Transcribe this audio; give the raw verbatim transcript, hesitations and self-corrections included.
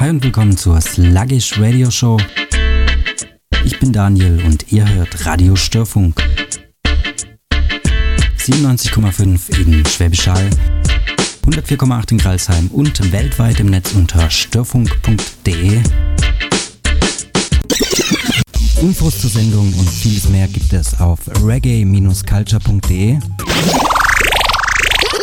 Hi und willkommen zur Sluggish Radio Show. Ich bin Daniel und ihr hört Radio Störfunk. siebenundneunzig Komma fünf in Schwäbisch Hall, hundertvier Komma acht in Crailsheim und weltweit im Netz unter störfunk punkt de. Infos zur Sendung und vieles mehr gibt es auf reggae Bindestrich culture punkt de.